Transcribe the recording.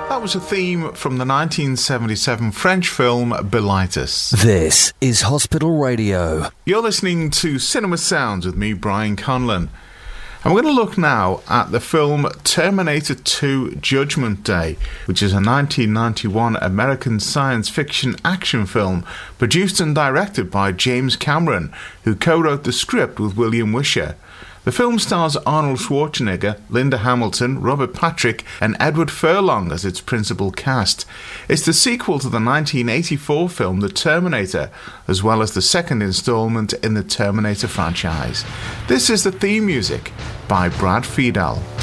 That was a theme from the 1977 French film Bilitis. This is Hospital Radio. You're listening to Cinema Sounds with me, Brian Conlon. And we're going to look now at the film Terminator 2 Judgment Day, which is a 1991 American science fiction action film produced and directed by James Cameron, who co-wrote the script with William Wisher. The film stars Arnold Schwarzenegger, Linda Hamilton, Robert Patrick and Edward Furlong as its principal cast. It's the sequel to the 1984 film The Terminator, as well as the second instalment in the Terminator franchise. This is the theme music by Brad Fiedel.